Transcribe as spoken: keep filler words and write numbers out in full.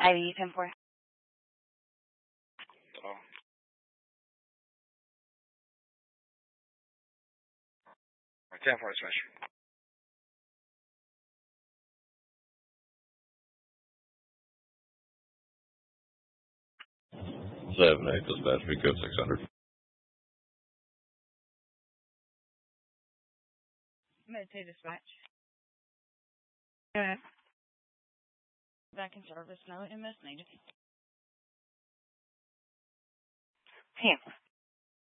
I V ten four. Oh. ten four dispatch. Seven eight dispatch, V code six hundred. Meditate dispatch. Go ahead. Back in service. No M S needed. Ten.